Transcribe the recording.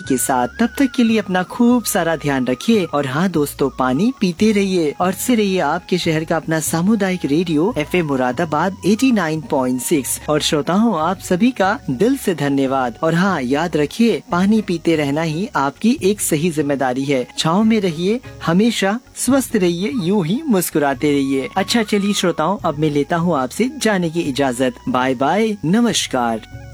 के साथ। तब तक के लिए अपना खूब सारा ध्यान रखिए और हाँ दोस्तों, पानी पीते रहिए और से रहिए आपके शहर का अपना सामुदायिक रेडियो FM मुरादाबाद 89.6। और श्रोताओं, आप सभी का दिल से धन्यवाद। और हाँ, याद रखिए, पानी पीते रहना ही आपकी एक सही जिम्मेदारी है। छाँव में रहिए, हमेशा स्वस्थ रहिए, यूं ही मुस्कुराते रहिए। अच्छा चलिए श्रोताओं, अब मैं लेता हूँ आपसे जाने की इजाजत। बाय बाय, नमस्कार।